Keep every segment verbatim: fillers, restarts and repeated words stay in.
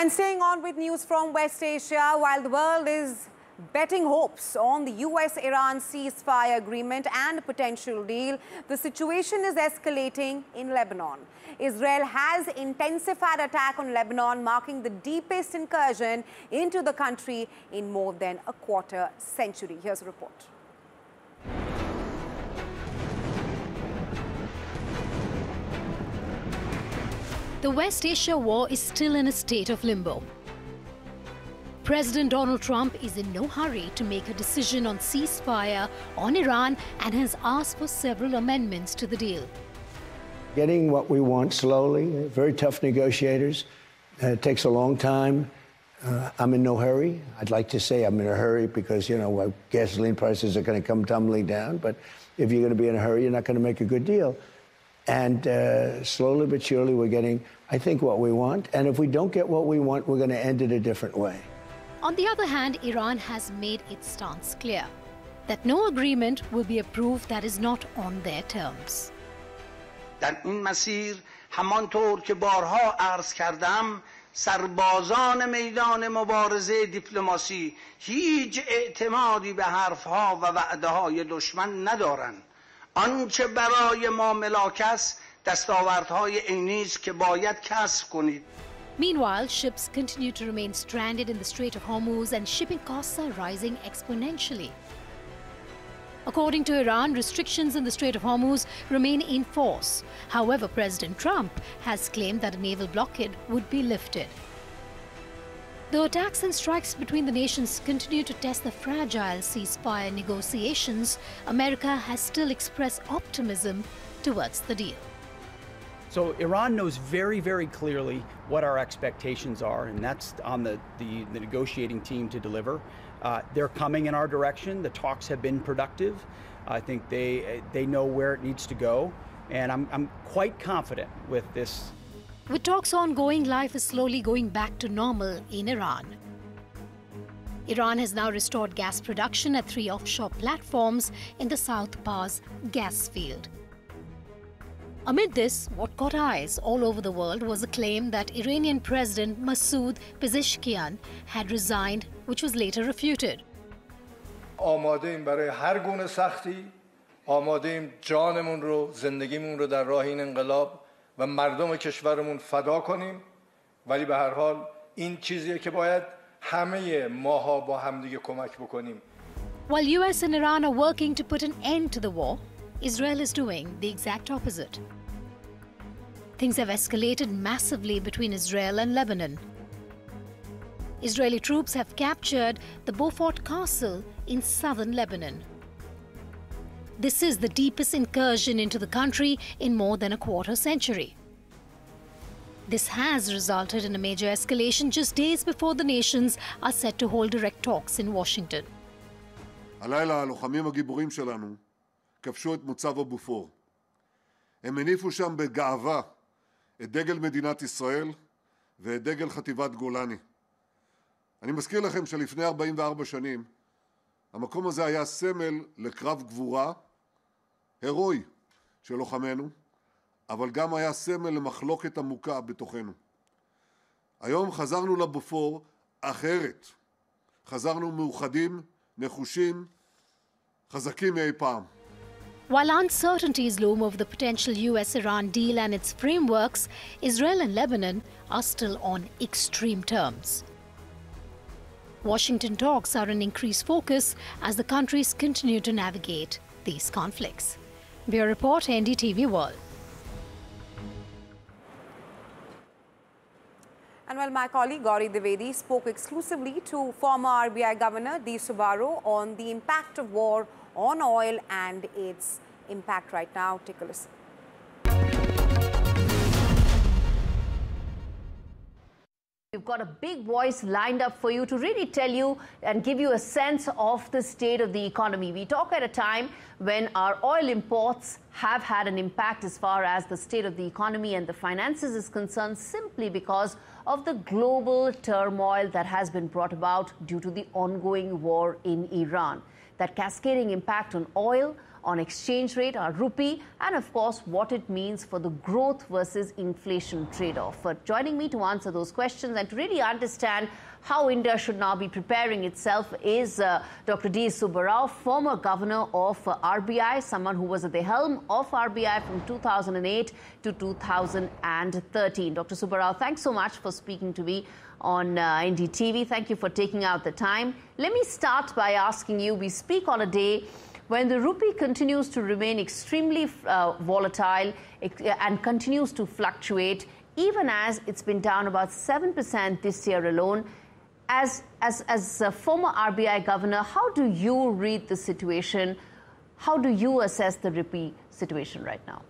And staying on with news from West Asia, while the world is betting hopes on the U S Iran ceasefire agreement and potential deal, the situation is escalating in Lebanon. Israel has intensified attack on Lebanon, marking the deepest incursion into the country in more than a quarter century. Here's a report. The West Asia war is still in a state of limbo. President Donald Trump is in no hurry to make a decision on ceasefire on Iran and has asked for several amendments to the deal. Getting what we want slowly, very tough negotiators. Uh, it takes a long time. Uh, I'm in no hurry. I'd like to say I'm in a hurry because, you know, gasoline prices are going to come tumbling down. But if you're going to be in a hurry, you're not going to make a good deal. And uh, slowly but surely, we're getting, I think, what we want. And if we don't get what we want, we're going to end it a different way. On the other hand, Iran has made its stance clear that no agreement will be approved that is not on their terms. در این مسیر همانطور که بارها عرض کردم سربازان میدان مبارزه دیپلماسی هیچ اعتمادی به حرفها و وعده‌های دشمن ندارند. آنچه برای ما ملاک است دستاوردهای عینی است که باید کسب کنید. Meanwhile, ships continue to remain stranded in the Strait of Hormuz and shipping costs are rising exponentially. According to Iran, restrictions in the Strait of Hormuz remain in force. However, President Trump has claimed that a naval blockade would be lifted. Though attacks and strikes between the nations continue to test the fragile ceasefire negotiations, America has still expressed optimism towards the deal. So Iran knows very, very clearly what our expectations are, and that's on the, the, the negotiating team to deliver. Uh, they're coming in our direction. The talks have been productive. I think they, they know where it needs to go, and I'm, I'm quite confident with this. With talks ongoing, life is slowly going back to normal in Iran. Iran has now restored gas production at three offshore platforms in the South Pars gas field. Amid this, what caught eyes all over the world was a claim that Iranian President Masoud Pezeshkian had resigned, which was later refuted. آماده‌ایم برای هر گونه سختی، آماده‌ایم جانمون رو، زندگیمون رو در راه این انقلاب و مردم کشورمون فدا کنیم، ولی به هر حال این چیزیه که باید همه ماها با همدیگه کمک بکنیم. While U S and Iran are working to put an end to the war, Israel is doing the exact opposite. Things have escalated massively between Israel and Lebanon. Israeli troops have captured the Beaufort Castle in southern Lebanon. This is the deepest incursion into the country in more than a quarter century. This has resulted in a major escalation just days before the nations are set to hold direct talks in Washington. הלילה הלוחמים הגיבורים שלנו כבשו את מוצב הבופור. הם הניפו שם בגאווה את דגל מדינת ישראל ואת דגל חטיבת גולני. אני מזכיר לכם שלפני ארבעים וארבע שנים המקום הזה היה סמל לקרב גבורה הירואי של לוחמינו, אבל גם היה סמל למחלוקת עמוקה בתוכנו. היום חזרנו לבופור אחרת. חזרנו מאוחדים, נחושים, חזקים מאי פעם. While uncertainties loom over the potential U S Iran deal and its frameworks, Israel and Lebanon are still on extreme terms. Washington talks are in increased focus as the countries continue to navigate these conflicts. Bureau Report, N D T V World. And well, my colleague Gauri Dwivedi spoke exclusively to former R B I Governor D. Subbarao on the impact of war on oil and its impact right now. Take a listen. We've got a big voice lined up for you to really tell you and give you a sense of the state of the economy. We talk at a time when our oil imports have had an impact as far as the state of the economy and the finances is concerned, simply because of the global turmoil that has been brought about due to the ongoing war in Iran. That cascading impact on oil, on exchange rate, our rupee, and of course, what it means for the growth versus inflation trade-off. For joining me to answer those questions and to really understand how India should now be preparing itself is uh, Doctor D. Subba Rao, former governor of uh, R B I, someone who was at the helm of R B I from two thousand eight to two thousand thirteen. Doctor Subba Rao, thanks so much for speaking to me on uh, N D T V. Thank you for taking out the time. Let me start by asking you, we speak on a day when the rupee continues to remain extremely uh, volatile and continues to fluctuate, even as it's been down about seven percent this year alone. As, as, as a former R B I governor, how do you read the situation? How do you assess the rupee situation right now?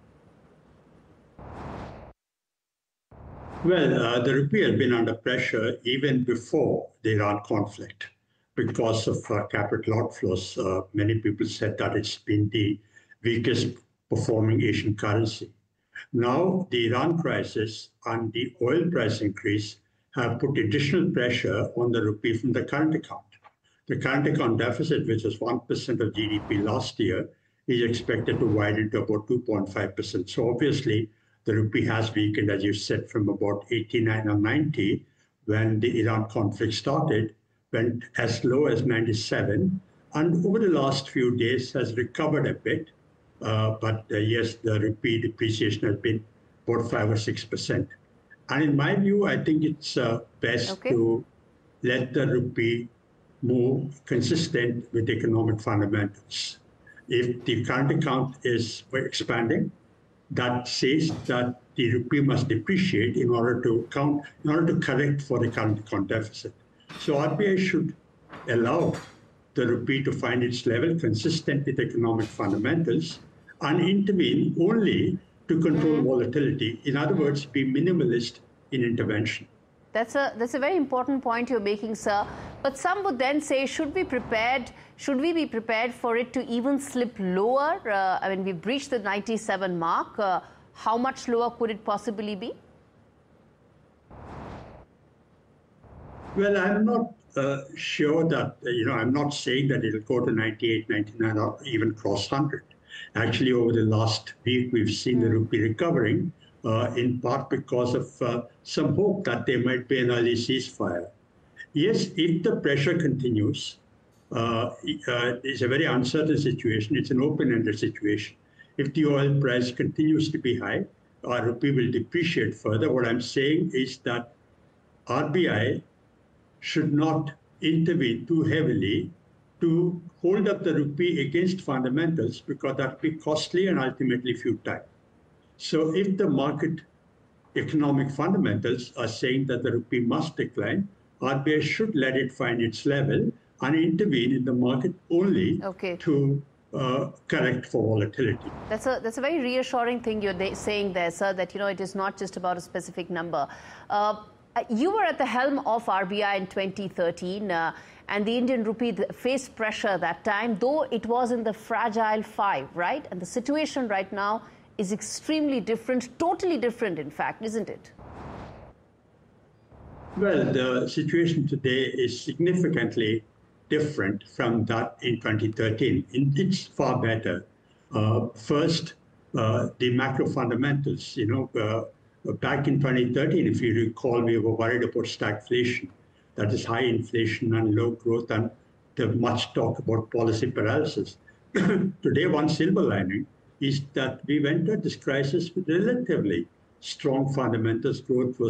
Well, uh, the rupee has been under pressure even before the Iran conflict because of uh, capital outflows. Uh, many people said that it's been the weakest performing Asian currency. Now, the Iran crisis and the oil price increase have put additional pressure on the rupee from the current account. The current account deficit, which was one percent of G D P last year, is expected to widen to about two point five percent. So obviously, the rupee has weakened, as you said, from about eighty-nine or ninety when the Iran conflict started, went as low as ninety-seven, and over the last few days has recovered a bit. Uh, but uh, yes, the rupee depreciation has been about five or six percent. And in my view, I think it's uh, best okay. to let the rupee move consistent with economic fundamentals. If the current account is expanding, that says that the rupee must depreciate in order to count, in order to correct for the current account deficit. So R B I should allow the rupee to find its level consistent with economic fundamentals and intervene only to control volatility. In other words, be minimalist in intervention. That's a that's a very important point you're making, sir. But some would then say, should we prepared? Should we be prepared for it to even slip lower? Uh, I mean, we've reached the ninety-seven mark. Uh, how much lower could it possibly be? Well, I'm not uh, sure that, uh, you know, I'm not saying that it'll go to ninety-eight, ninety-nine, or even cross one hundred. Actually, over the last week, we've seen the rupee recovering, uh, in part because of uh, some hope that there might be an early ceasefire. Yes, if the pressure continues, uh, uh, it's a very uncertain situation. It's an open-ended situation. If the oil price continues to be high, our rupee will depreciate further. What I'm saying is that R B I should not intervene too heavily to hold up the rupee against fundamentals, because that would be costly and ultimately futile. So if the market economic fundamentals are saying that the rupee must decline, R B I should let it find its level and intervene in the market only okay. to uh, correct for volatility. That's a, that's a very reassuring thing you're saying there, sir, that, you know, it is not just about a specific number. Uh, you were at the helm of R B I in twenty thirteen. Uh, And the Indian rupee faced pressure that time, though it was in the fragile five, right? And the situation right now is extremely different, totally different, in fact, isn't it? Well, the situation today is significantly different from that in twenty thirteen. It's far better. Uh, first, uh, the macro fundamentals. You know, uh, back in twenty thirteen, if you recall, we were worried about stagflation. That is high inflation and low growth, and there's much talk about policy paralysis. Today, one silver lining is that we entered this crisis with relatively strong fundamentals. Growth was